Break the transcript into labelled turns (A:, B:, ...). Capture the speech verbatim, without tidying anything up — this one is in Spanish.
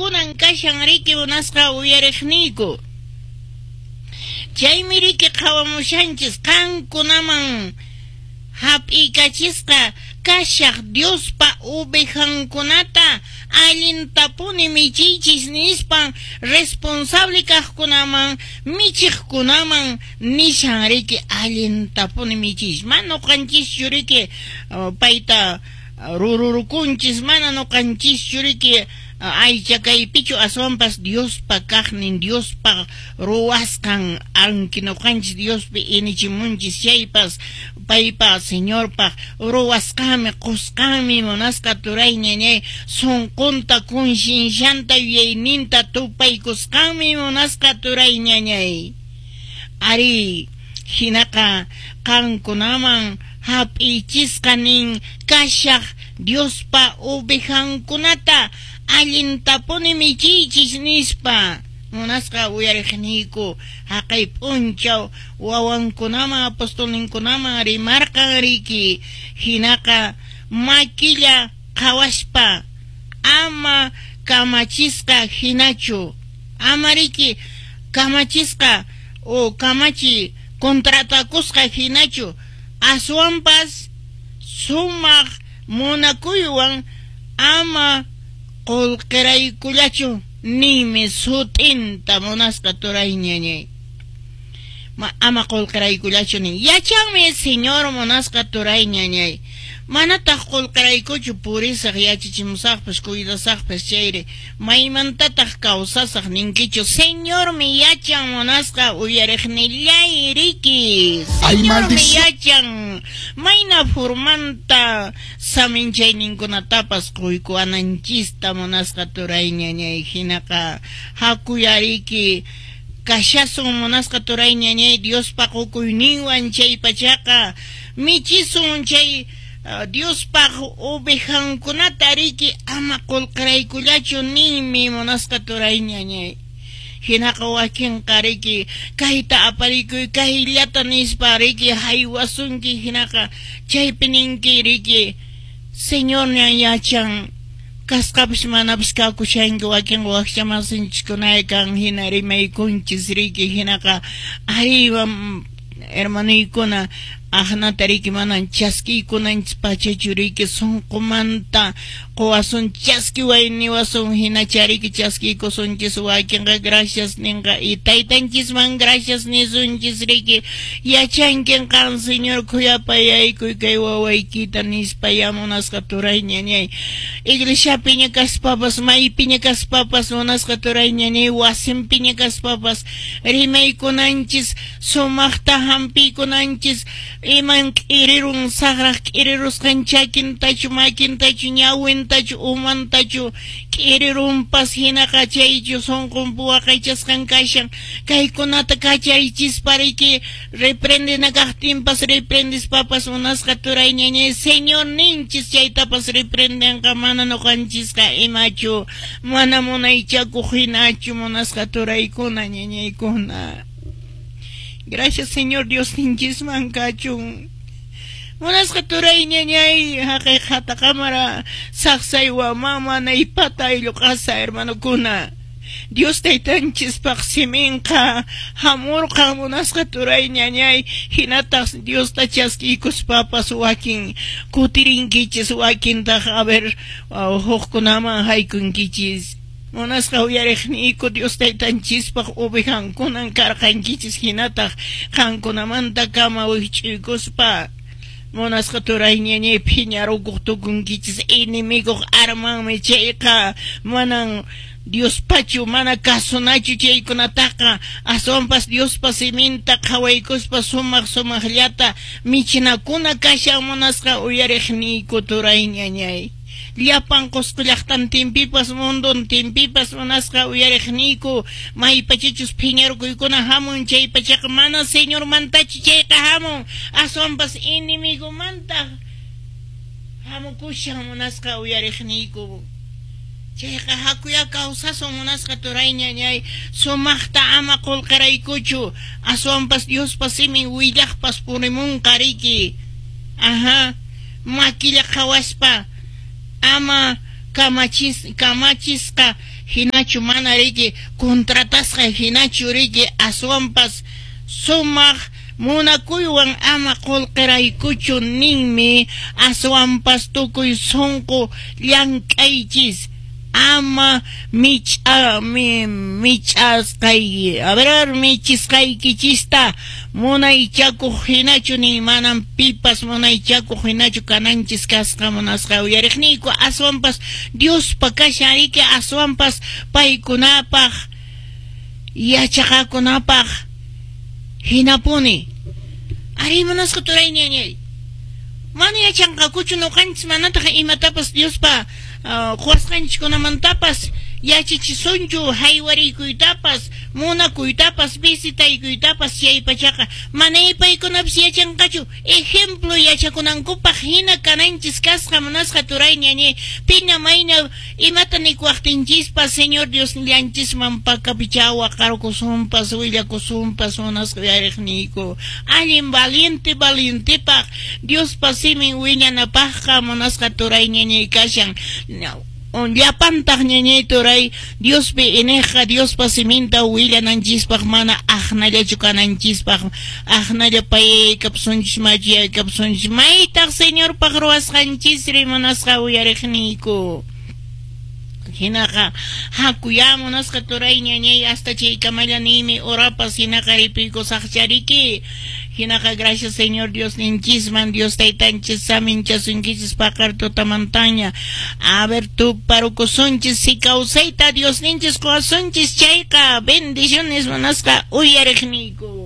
A: kunan kashan riki munasqa uyariqniku. Chaymi riki qawamushanchis qankunaman hap'ikachisqa kashaq Diospa ubejankunata allintapuni michiychis nispan responsable kaqkunaman michiqkunaman nishan riki allintapuni michiychis mana nuqanchischu riki uh, payta uh, rururukunchis mana nuqanchischu riki aycha kaypichu aswanpas Diospa kaqnin Diospa ruwasqan anki nuqanchis Diospi inichimunchis chaypas paypa Señorpa ruwasqami qusqami munasqa turay ñañay sunqunta kunshinshanta yuyayninta tupaykusqami munasqa turay ñañay ari hinaqa qankunaman hap'ichisqa nin kashaq Diospa ubejankunata allintapuni michiychis nispa munasqa uyariqniku haqay p'unchaw wawankunaman apostolninkunaman rimarqan riki hinaqa makilla qhawaspa ama kamachisqa hinachu ama riki kamachisqa o kamachi kontratakusqa hinachu aswanpas sumaq munakuywan ama qolqiraykullachu nimi sutinta munasqa turay ñañay ma ama qolqiraykullachu nin yachanmi señor munasqa turay ñañay manataq qolqiraykuchu purisaq yachachimusaqpas cuidasaqpas chayri maymantataq kawsasaq ninkichu señormi yachan munasqa uyariqnillay riki señormi yachan mayna formanta saminchayninkunatapas quykuananchista munasqa turay ñañay hinaqa hakuyariki kashasun munasqa turay ñañay Diospa qukuyninwan chay pachaqa michisun chay uh, Diospa ubejankunata riki ama qolqiraykullachu ninmi munasqa turay ñañay hinaqa wakinqa riki kayta aparikuy kayllata nispa riki haywasunki hinaqa chaypi ninki riki señor ñayachan kasqapish manapish kakushanki wakin waqchamasinchikkunay kan hina rimaykunchis riki hinaqa arriba hermaniykuna ahnata riki manan chaskiykunanchis pachachu riki sunqumanta quwasun chaskiway niwasun hina chariki chaskiykusunchis wakinqa gracias ninqa y taytanchisman gracias nisunchis riki yachankin kan señor kuyapayaykuy kay wawaykita nispa munasqa turay ñañay iglesiapiña kaspapas maypiña kaspapas munasqa turay ñañay wasinpiña kaspapas rimaykunanchis sumaqta hampiykunanchis iman k'irirun sagraq k'irirusqan chakintachu makintachu ñawintachu umantachu k'irirunpas hinaqa chaychu sunqunpu waqaychasqan kashan kaykunata kacharichispa riki reprendina kaqtinpas reprendispapas munasqa turay ñañay señor ninchis chaytapas reprendenqa mana nuqanchisqa imachu mana munaychakuq hinachu munasqa turaykuna ñañaykuna. Gracias, Señor Dios, ninchis kachun. Munasqa turay ñañay haqay hata cámara saqsaywa mama naypata iluqasa hermanokuna. Dios taytanchispaq siminqa hamurqa munasqa turay ñañay hinataq Dios tachaskiykuspapas wakin kutirinkichis wakintaq a ver huqkunaman haykunkichis. Munasqa uyariqniku Dios taytanchispaq ubejankunan karqankichis hinataq qankunamanta kama wich'uykuspa munasqa turay ñañay phiñarukuq tukunkichis inimikuq armanmi chayqa manan Dios pachu mana kasunachu chaykunataqa aswanpas Diospa siminta qhawaykuspa sumaq sumaqllata michinakuna kashan munasqa uyariqniku turay ñañay llapan qusqu llaqtantinpipas munduntinpipas munasqa uyariqniku maypachichus phiñarukuykuna hamun chay pachaqa mana señor mantachu chayqa hamun aswanpas inimigumanta hamukushan munasqa uyariqniku chayqa hakuya kawsasun munasqa turay ñañay sumaqta ama qolqiraykuchu aswanpas Diospa simin willaqpas purimunqa riki aha makilla qhawaspa ama kamachis kamachisqa hinachu mana riki contratasqa hinachu riki aswanpas sumaq munakuywan ama qulqiraykuchu ninmi aswanpas tukuy sunqu llank'aychis ama mich'a mi mich'asqay a ver michisqaykichista munaychakuq hinachu ni manan pipas munaychakuq hinachu kananchis kasqa munasqa uyariqniyku aswanpas Diospa kashan riki aswanpas paykunapaq yachaqakunapaq hinapuni ari munasqa turay ñañay mana yachanqakuchu nuqanchis manataq imatapas Diospa quwasqanchikkunamantapas yachachisunchu haywarikuytapas munakuytapas visitaykuytapas chay pachaqa mana paykunapas yachanqachu ejemplo yachakunankupaq hina kananchis kasqa munasqa turay ñañay pina mayna imata nikuwaqtinchispas Señor Dios llanchisman pakapichawa qarqusunpas willakusunpas munasqa yariqniyku allin valiente valientepaq Diospa simin willanapaqqa munasqa turay ñañay kashan llapantaq ñañay turay Diospi ineqa Diospa siminta willananchispaq mana aqnallachu kananchispaq aqnalla pay kapsunchis machiyay kapsunchis maytaq Señorpaq ruwasqanchisri munasqa uyariqniyku hinaqa hakuyamunasqa turay ñañay hasta chaykamallanimi orapas hinaqa ripiykusaqchariki hinaqa gracias Señor Dios ninchisman Dios taytanchis samin chasunkichis paqar tutamantaña a ver tu parukusunchis si causayta Dios ninchis quwasunchis chayqa bendiciones munasqa uyariqniyku